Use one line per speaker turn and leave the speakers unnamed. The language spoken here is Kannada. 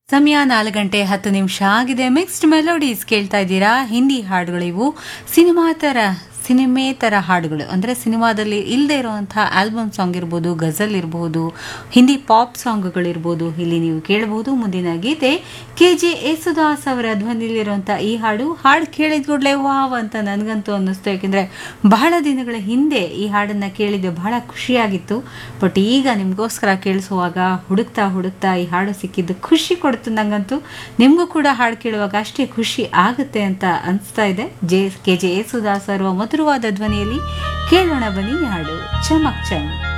ಸಮಯ 4:10 ಆಗಿದೆ. ಮಿಕ್ಸ್ಡ್ ಮೆಲೋಡೀಸ್ ಕೇಳ್ತಾ ಇದ್ದೀರಾ. ಹಿಂದಿ ಹಾಡುಗಳಿವು. ಸಿನಿಮೆ ತರ ಹಾಡುಗಳು ಅಂದರೆ ಸಿನಿಮಾದಲ್ಲಿ ಇಲ್ಲದೆ ಇರುವಂತಹ ಆಲ್ಬಮ್ ಸಾಂಗ್ ಇರ್ಬೋದು, ಗಜಲ್ ಇರಬಹುದು, ಹಿಂದಿ ಪಾಪ್ ಸಾಂಗ್ಗಳಿರ್ಬೋದು, ಇಲ್ಲಿ ನೀವು ಕೇಳಬಹುದು. ಮುಂದಿನ ಗೀತೆ KJ ಯೇಸುದಾಸ್ ಅವರ ಧ್ವನಿಲಿರುವಂಥ ಈ ಹಾಡು ಕೇಳಿದ ಕೂಡಲೇ ವಾವ್ ಅಂತ ನನಗಂತೂ ಅನ್ನಿಸ್ತು. ಯಾಕೆಂದರೆ ಬಹಳ ದಿನಗಳ ಹಿಂದೆ ಈ ಹಾಡನ್ನು ಕೇಳಿದ್ದೆ, ಬಹಳ ಖುಷಿಯಾಗಿತ್ತು. ಬಟ್ ಈಗ ನಿಮಗೋಸ್ಕರ ಕೇಳಿಸುವಾಗ ಹುಡುಕ್ತಾ ಈ ಹಾಡು ಸಿಕ್ಕಿದ್ದು ಖುಷಿ ಕೊಡ್ತು ನನಗಂತೂ. ನಿಮಗೂ ಕೂಡ ಹಾಡು ಕೇಳುವಾಗ ಅಷ್ಟೇ ಖುಷಿ ಆಗುತ್ತೆ ಅಂತ ಅನಿಸ್ತಾ ಇದೆ. KJ ಯೇಸುದಾಸ್ ಅವರ ಮಧುರವಾದ ಧ್ವನಿಯಲ್ಲಿ ಕೇಳೋಣ ಬನ್ನಿ ಹಾಡು ಚಮಕ್ ಚಮಕ್.